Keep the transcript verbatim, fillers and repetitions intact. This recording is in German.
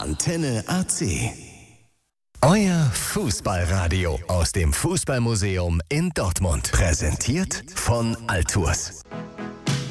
Antenne A C. Euer Fußballradio aus dem Fußballmuseum in Dortmund. Präsentiert von Altours.